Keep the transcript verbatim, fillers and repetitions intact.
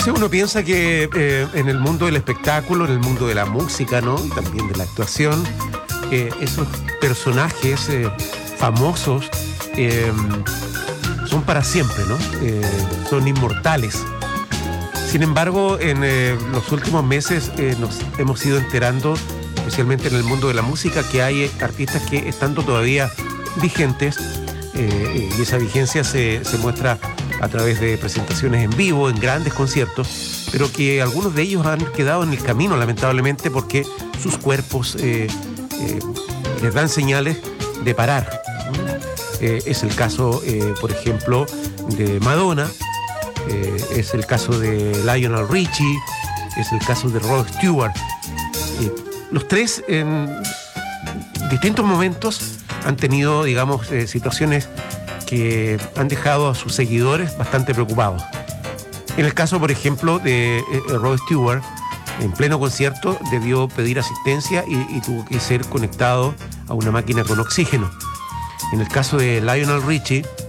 Sí, uno piensa que eh, en el mundo del espectáculo, en el mundo de la música, ¿no? Y también de la actuación, eh, esos personajes eh, famosos eh, son para siempre, ¿no? Eh, son inmortales. Sin embargo, en eh, los últimos meses eh, nos hemos ido enterando, especialmente en el mundo de la música, que hay eh, artistas que estando todavía vigentes, eh, y esa vigencia se, se muestra a través de presentaciones en vivo, en grandes conciertos, pero que algunos de ellos han quedado en el camino, lamentablemente, porque sus cuerpos eh, eh, les dan señales de parar. Eh, es el caso, eh, por ejemplo, de Madonna, eh, es el caso de Lionel Richie, es el caso de Rod Stewart. Eh, los tres, en distintos momentos, han tenido, digamos, eh, situaciones que han dejado a sus seguidores bastante preocupados. En el caso, por ejemplo, de eh, Rod Stewart, en pleno concierto debió pedir asistencia y, y tuvo que ser conectado a una máquina con oxígeno. En el caso de Lionel Richie,